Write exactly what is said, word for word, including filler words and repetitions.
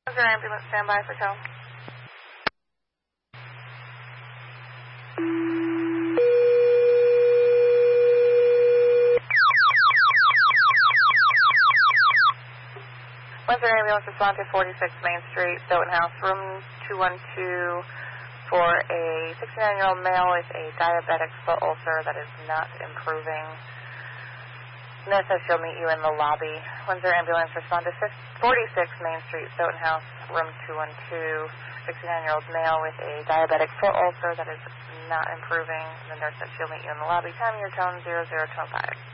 Is there an ambulance standby for tow? Western Ambulance respond to forty-six Main Street, Stoughton House, room two one two, for a sixty-nine-year-old male with a diabetic foot ulcer that is not improving. Nurse says she'll meet you in the lobby. Windsor Ambulance respond to forty-six Main Street, Stoughton House, room two one two, sixty-nine-year-old male with a diabetic foot ulcer that is not improving. The nurse says she'll meet you in the lobby. Time your tone zero zero two five.